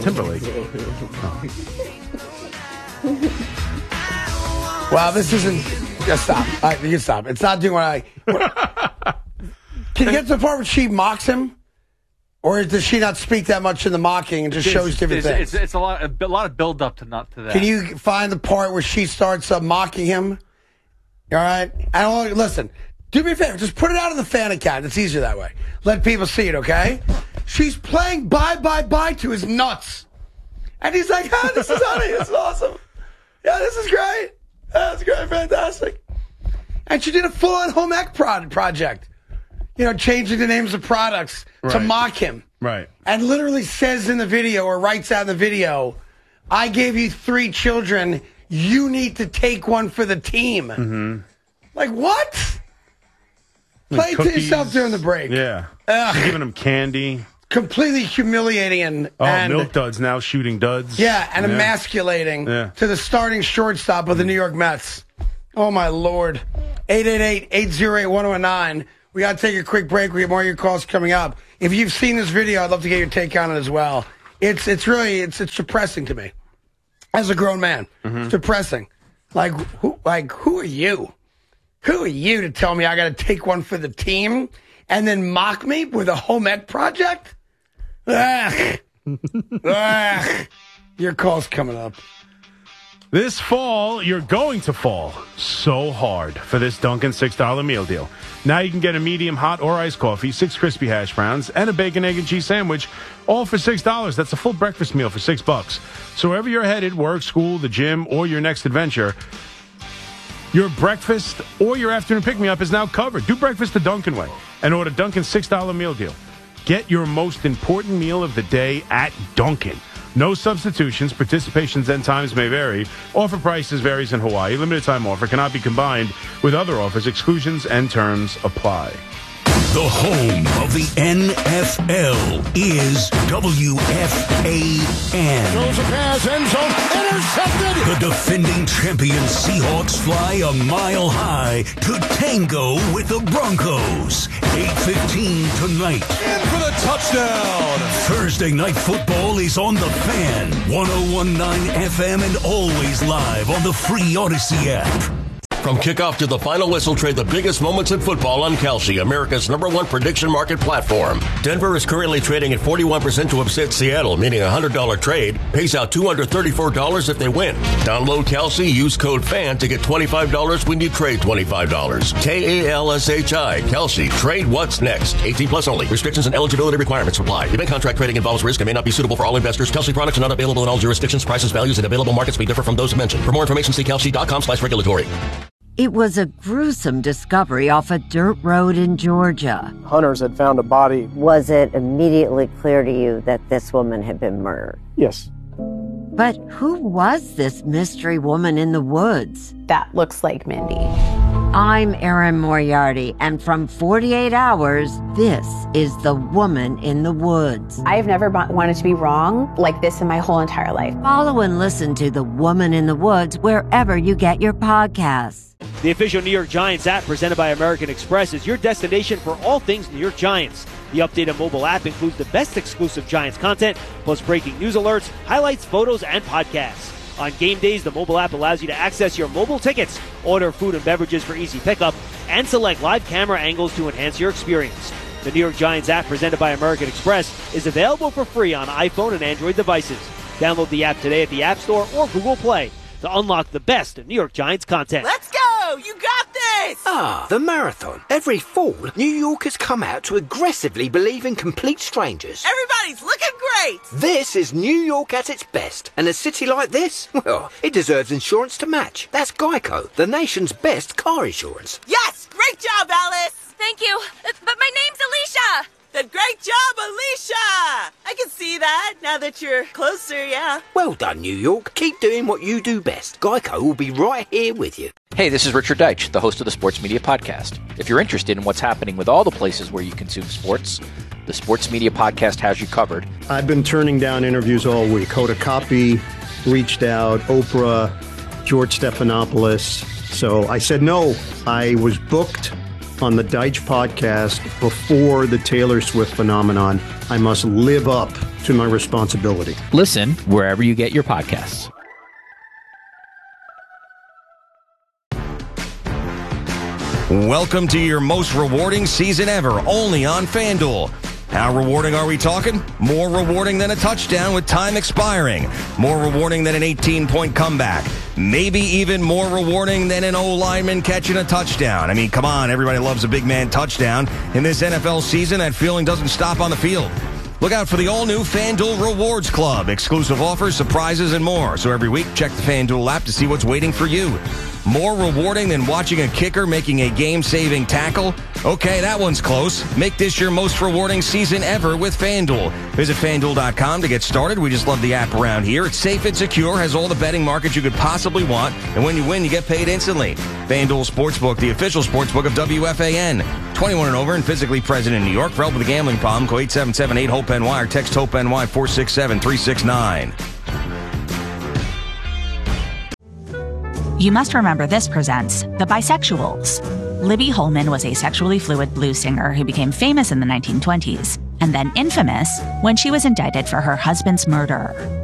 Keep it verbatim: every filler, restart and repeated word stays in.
Timberlake. Oh. Wow, this isn't. Just stop. All right, you can stop. It's not doing what I. What, can you get to the part where she mocks him? Or does she not speak that much in the mocking and just it's, shows different it's, things? It's, it's a lot, a lot of build up to not to that. Can you find the part where she starts uh, mocking him? All right. I don't listen. Do me a favor. Just put it out on the fan account. It's easier that way. Let people see it. Okay. She's playing bye bye bye to his nuts, and he's like, "Ah, this is honey. This is awesome. Yeah, this is great. That's great, fantastic." And she did a full on home ec prod project. You know, changing the names of products right. to mock him. Right. And literally says in the video or writes out in the video, I gave you three children. You need to take one for the team. Mm-hmm. Like, what? Play it to yourself during the break. Yeah. She's giving him candy. Completely humiliating. And, oh, and, Milk Duds now shooting duds. Yeah, and yeah. emasculating yeah. to the starting shortstop of the New York Mets. Oh, my Lord. eight eight eight, eight oh eight, one oh nine. We got to take a quick break. We have more of your calls coming up. If you've seen this video, I'd love to get your take on it as well. It's it's really it's it's depressing to me as a grown man. Mm-hmm. It's depressing. Like who like who are you? Who are you to tell me I got to take one for the team and then mock me with a home ec project? Ugh. Ugh. Your call's coming up. This fall, you're going to fall so hard for this Dunkin' six dollar meal deal. Now you can get a medium hot or iced coffee, six crispy hash browns, and a bacon, egg, and cheese sandwich, all for six dollars. That's a full breakfast meal for six bucks. So wherever you're headed, work, school, the gym, or your next adventure, your breakfast or your afternoon pick-me-up is now covered. Do breakfast the Dunkin' way and order Dunkin's six dollar meal deal. Get your most important meal of the day at Dunkin'. No substitutions. Participations and times may vary. Offer prices varies in Hawaii. Limited time offer cannot be combined with other offers. Exclusions and terms apply. The home of the N F L is W F A N. Throws a pass, end zone, intercepted. The defending champion Seahawks fly a mile high to tango with the Broncos. eight fifteen tonight. In for the touchdown. Thursday night football is on the Fan. one oh one point nine F M and always live on the free Odyssey app. From kickoff to the final whistle, trade the biggest moments in football on Kalshi, America's number one prediction market platform. Denver is currently trading at forty-one percent to upset Seattle, meaning a one hundred dollars trade pays out two hundred thirty-four dollars if they win. Download Kalshi, use code FAN to get twenty-five dollars when you trade twenty-five dollars. K A L S H I, Kalshi. Trade what's next. eighteen plus only. Restrictions and eligibility requirements apply. Event contract trading involves risk and may not be suitable for all investors. Kalshi products are not available in all jurisdictions. Prices, values, and available markets may differ from those mentioned. For more information, see kalshi.com slash regulatory. It was a gruesome discovery off a dirt road in Georgia. Hunters had found a body. Was it immediately clear to you that this woman had been murdered? Yes. But who was this mystery woman in the woods? That looks like Mindy. I'm Erin Moriarty, and from forty-eight hours, this is The Woman in the Woods. I've never wanted to be wrong like this in my whole entire life. Follow and listen to The Woman in the Woods wherever you get your podcasts. The official New York Giants app presented by American Express is your destination for all things New York Giants. The updated mobile app includes the best exclusive Giants content, plus breaking news alerts, highlights, photos, and podcasts. On game days, the mobile app allows you to access your mobile tickets, order food and beverages for easy pickup, and select live camera angles to enhance your experience. The New York Giants app presented by American Express is available for free on iPhone and Android devices. Download the app today at the App Store or Google Play to unlock the best of New York Giants content. Let's go! You got this! Ah, the marathon. Every fall, New Yorkers come out to aggressively believe in complete strangers. Everybody's looking great! This is New York at its best. And a city like this, well, it deserves insurance to match. That's Geico, the nation's best car insurance. Yes! Great job, Alice! Thank you, but my name's Alicia! Then great job, Alicia! I can see that now that you're closer, yeah. Well done, New York. Keep doing what you do best. Geico will be right here with you. Hey, this is Richard Deitch, the host of the Sports Media Podcast. If you're interested in what's happening with all the places where you consume sports, the Sports Media Podcast has you covered. I've been turning down interviews all week. Hoda Kotb reached out, Oprah, George Stephanopoulos. So I said no. I was booked on the Deitch podcast before the Taylor Swift phenomenon. I must live up to my responsibility. Listen wherever you get your podcasts. Welcome to your most rewarding season ever, only on FanDuel. How rewarding are we talking? More rewarding than a touchdown with time expiring. More rewarding than an eighteen-point comeback. Maybe even more rewarding than an O-lineman catching a touchdown. I mean, come on, everybody loves a big man touchdown. In this N F L season, that feeling doesn't stop on the field. Look out for the all-new FanDuel Rewards Club. Exclusive offers, surprises, and more. So every week, check the FanDuel app to see what's waiting for you. More rewarding than watching a kicker making a game-saving tackle? Okay, that one's close. Make this your most rewarding season ever with FanDuel. Visit FanDuel dot com to get started. We just love the app around here. It's safe and secure, has all the betting markets you could possibly want, and when you win, you get paid instantly. FanDuel Sportsbook, the official sportsbook of W F A N. twenty-one and over and physically present in New York. For help with a gambling problem, call eight seven seven eight hope N Y or text HOPE-NY four six seven three six nine. You Must Remember This presents The Bisexuals. Libby Holman was a sexually fluid blues singer who became famous in the nineteen twenties, and then infamous when she was indicted for her husband's murder.